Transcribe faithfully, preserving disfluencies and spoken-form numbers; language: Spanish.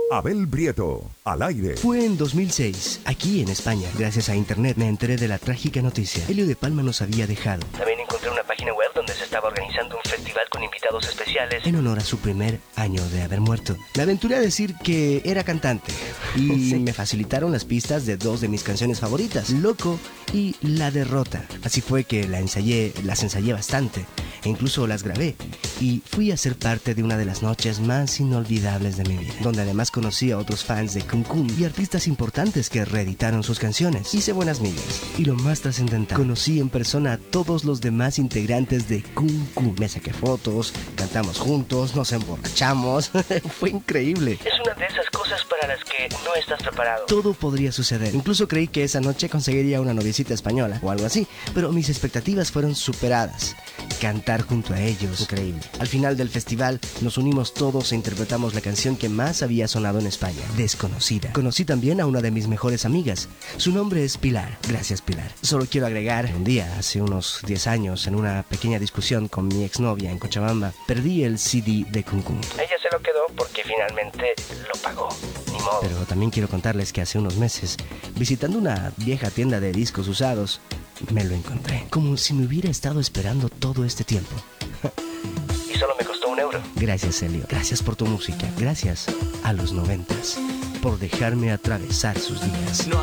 Abel Prieto, al aire. Fue en dos mil seis, aquí en España. Gracias a internet me enteré de la trágica noticia. Elio de Palma nos había dejado. También encontré una página web donde se estaba organizando un festival con invitados especiales en honor a su primer año de haber muerto. Me aventuré a decir que era cantante y sí. me facilitaron las pistas de dos de mis canciones favoritas, Loco y La Derrota. Así fue que la ensayé, las ensayé bastante e incluso las grabé y fui a ser parte de una de las noches más inolvidables de mi vida, donde además conocí a otros fans de Cum Cum y artistas importantes que reeditaron sus canciones. Hice buenas migas y lo más trascendental, conocí en persona a todos los demás integrantes de Cum Cum. Me saqué fotos, cantamos juntos, nos emborrachamos. Fue increíble. Es una de esas cosas para las que no estás preparado. Todo podría suceder. Incluso creí que esa noche conseguiría una noviecita española o algo así, pero mis expectativas fueron superadas. Cantar junto a ellos, increíble. Al final del festival nos unimos todos e interpretamos la canción que más había sonado en España, Desconocida. Conocí también a una de mis mejores amigas. Su nombre es Pilar. Gracias, Pilar. Solo quiero agregar, un día, hace unos diez años, en una pequeña discusión con mi exnovia en Cochabamba, perdí el C D de Cum Cum. Ella se lo quedó porque finalmente lo pagó. Ni modo. Pero también quiero contarles que hace unos meses, visitando una vieja tienda de discos usados, me lo encontré. Como si me hubiera estado esperando todo este tiempo. Y solo me costó un euro. Gracias, Elio. Gracias por tu música. Gracias a los noventas por dejarme atravesar sus días.